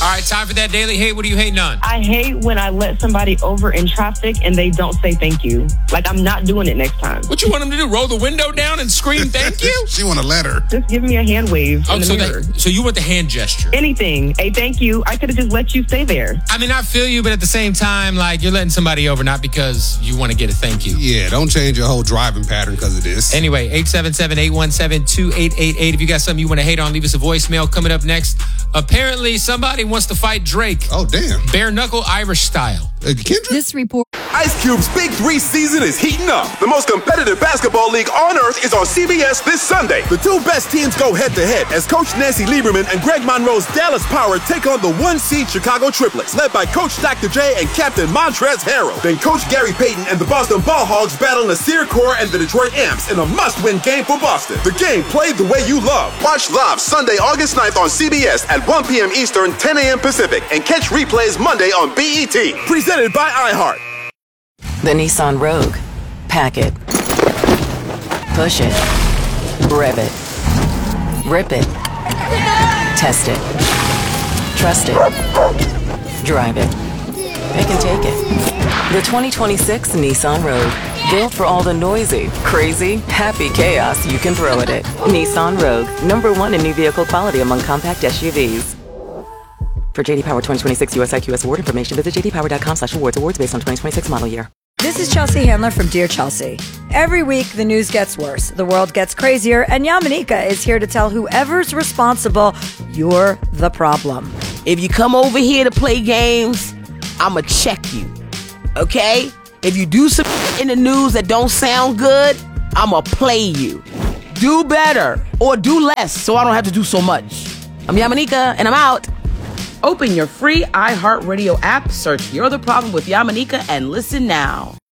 All right, time for that daily hate. What are you hating on? I hate when I let somebody over in traffic and they don't say thank you. Like, I'm not doing it next time. What you want them to do? Roll the window down and scream thank you? She want a letter. Just give me a hand wave in the mirror. So you want the hand gesture? Anything. A thank you. I could have just let you stay there. I mean, I feel you, but at the same time, like, you're letting somebody over not because you want to get a thank you. Yeah, don't change your whole driving pattern because of this. Anyway, 877-817-2888. If you got something you want to hate on, leave us a voicemail. Coming up next, apparently somebody wants to fight Drake. Oh, damn. Bare knuckle Irish style. Kendrick? This report. Ice Cube's Big 3 season is heating up. The most competitive basketball league on earth is on CBS this Sunday. The two best teams go head-to-head as Coach Nancy Lieberman and Greg Monroe's Dallas Power take on the one-seed Chicago Triplets, led by Coach Dr. J and Captain Montrezl Harrell. Then Coach Gary Payton and the Boston Ball Hogs battle Nasir Kaur and the Detroit Amps in a must-win game for Boston. The game played the way you love. Watch live Sunday, August 9th on CBS at 1 p.m. Eastern, 10 a.m. Pacific, and catch replays Monday on BET. Presented by iHeart. The Nissan Rogue. Pack it. Push it. Rev it. Rip it. Test it. Trust it. Drive it. Pick and take it. The 2026 Nissan Rogue. Built for all the noisy, crazy, happy chaos you can throw at it. Nissan Rogue. #1 in new vehicle quality among compact SUVs. For JD Power 2026 US IQS award information, visit jdpower.com/awards. Awards based on 2026 model year. This is Chelsea Handler from Dear Chelsea. Every week, the news gets worse, the world gets crazier, and Yamanika is here to tell whoever's responsible, you're the problem. If you come over here to play games, I'ma check you, okay? If you do some in the news that don't sound good, I'ma play you. Do better or do less so I don't have to do so much. I'm Yamanika, and I'm out. Open your free iHeartRadio app, search You're the Problem with Yamanika, and listen now.